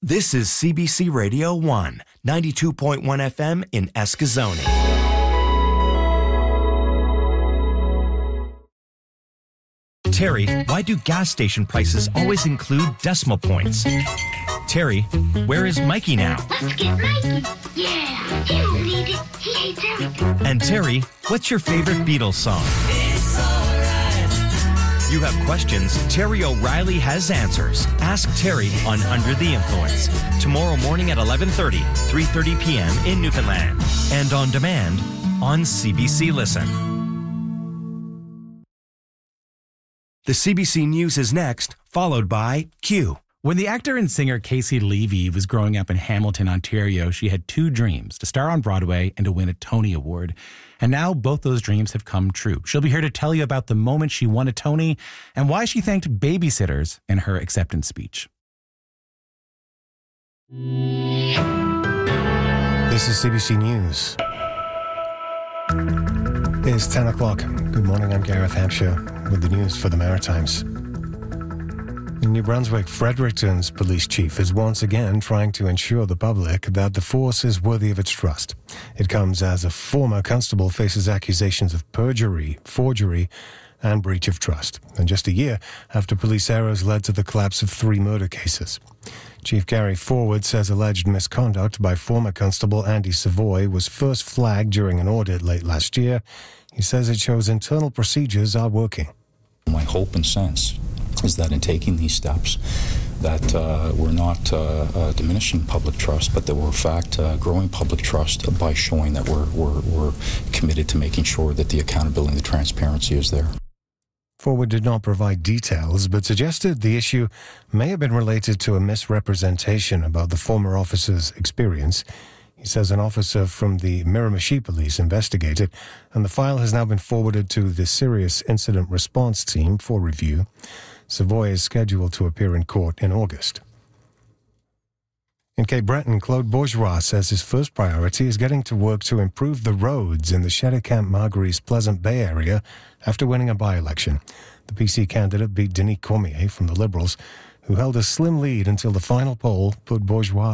This is CBC Radio 1, 92.1 FM in Escazone. Terry, why do gas station prices always include decimal points? Terry, where is Mikey now? Let's get Mikey. Yeah, he'll need it. He hates everything. And Terry, what's your favorite Beatles song? It's alright. You have questions, Terry O'Reilly has answers. Ask Terry on Under the Influence. Tomorrow morning at 11:30, 3:30 p.m. in Newfoundland. And on demand on CBC Listen. The CBC News is next, followed by Q. When the actor and singer Casey Levy was growing up in Hamilton, Ontario, she had two dreams, to star on Broadway and to win a Tony Award. And now both those dreams have come true. She'll be here to tell you about the moment she won a Tony and why she thanked babysitters in her acceptance speech. This is CBC News. It's 10 o'clock. Good morning, I'm Gareth Hampshire with the news for the Maritimes. In New Brunswick, Fredericton's police chief is once again trying to ensure the public that the force is worthy of its trust. It comes as a former constable faces accusations of perjury, forgery, and breach of trust, and just a year after police errors led to the collapse of 3 murder cases. Chief Gary Forward says alleged misconduct by former constable Andy Savoy was first flagged during an audit late last year. He says it shows internal procedures are working. My hope and sense is that in taking these steps that we're not diminishing public trust, but that we're in fact growing public trust by showing that we're committed to making sure that the accountability and the transparency is there. Forward did not provide details, but suggested the issue may have been related to a misrepresentation about the former officer's experience. He says an officer from the Miramichi Police investigated, and the file has now been forwarded to the Serious Incident Response Team for review. Savoy is scheduled to appear in court in August. In Cape Breton, Claude Bourgeois says his first priority is getting to work to improve the roads in the Cheticamp-Margaries Pleasant Bay area after winning a by-election. The PC candidate beat Denis Cormier from the Liberals, who held a slim lead until the final poll put Bourgeois